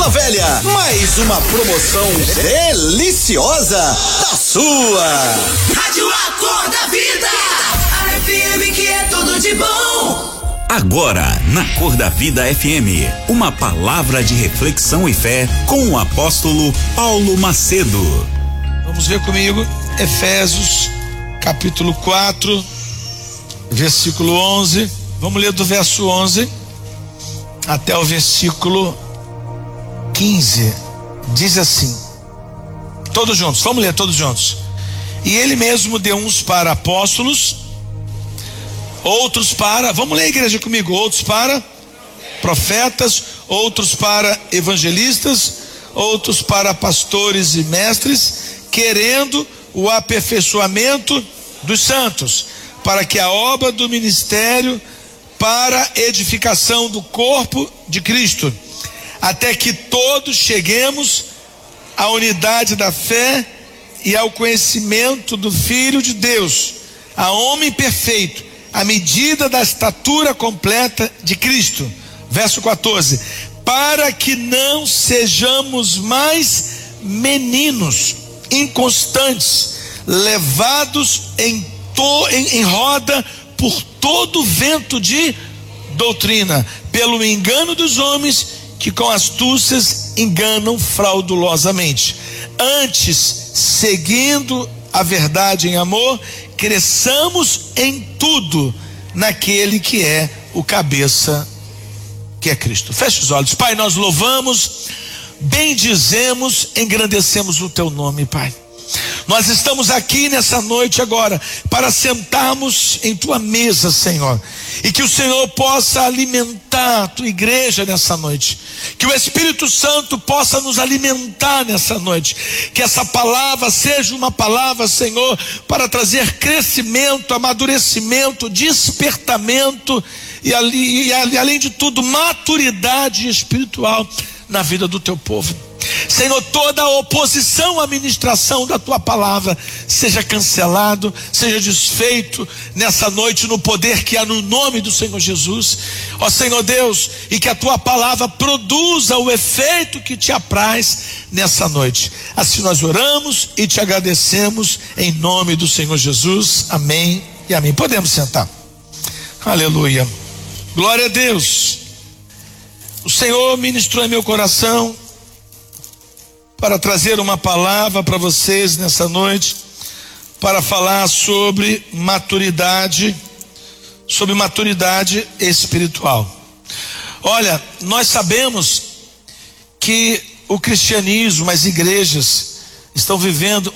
Velha, mais uma promoção deliciosa da sua Rádio A Cor da Vida, a FM que é tudo de bom. Agora, na Cor da Vida FM, uma palavra de reflexão e fé com o apóstolo Paulo Macedo. Vamos ver comigo, Efésios, capítulo 4, versículo 11. Vamos ler do verso 11 até o versículo 15. Diz assim, todos juntos, vamos ler todos juntos. E ele mesmo deu uns para apóstolos, outros para, vamos ler, igreja, comigo, outros para profetas, outros para evangelistas, outros para pastores e mestres, querendo o aperfeiçoamento dos santos, para que a obra do ministério, para edificação do corpo de Cristo, até que todos cheguemos à unidade da fé e ao conhecimento do Filho de Deus, a homem perfeito, à medida da estatura completa de Cristo. Verso 14, para que não sejamos mais meninos inconstantes, levados em roda por todo vento de doutrina, pelo engano dos homens que com astúcias enganam fraudulosamente. Antes, seguindo a verdade em amor, cresçamos em tudo naquele que é o cabeça, que é Cristo. Feche os olhos. Pai, nós louvamos, bendizemos, engrandecemos o teu nome, Pai. Nós estamos aqui nessa noite agora para sentarmos em tua mesa, Senhor, e que o Senhor possa alimentar a tua igreja nessa noite, que o Espírito Santo possa nos alimentar nessa noite, que essa palavra seja uma palavra, Senhor, para trazer crescimento, amadurecimento, despertamento e além de tudo, maturidade espiritual na vida do teu povo. Senhor, toda a oposição à ministração da tua palavra seja cancelado, seja desfeito nessa noite no poder que há no nome do Senhor Jesus, ó Senhor Deus, e que a tua palavra produza o efeito que te apraz nessa noite. Assim nós oramos e te agradecemos em nome do Senhor Jesus, amém e amém. Podemos sentar. Aleluia, glória a Deus. O Senhor ministrou em meu coração para trazer uma palavra para vocês nessa noite, para falar sobre maturidade espiritual. Olha, nós sabemos que o cristianismo, as igrejas estão vivendo